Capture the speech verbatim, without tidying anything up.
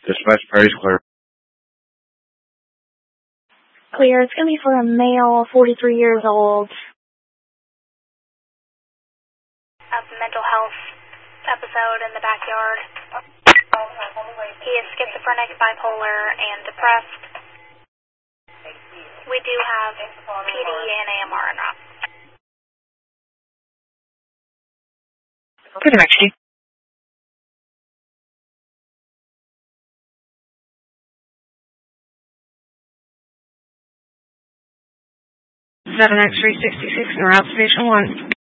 Dispatch Perry's clear. Clear. It's going to be for a male, forty-three years old. A mental health episode in the backyard. He is schizophrenic, bipolar, and depressed. We do have P D and A M R en route. Pretty much. seven X three sixty-six and route station one.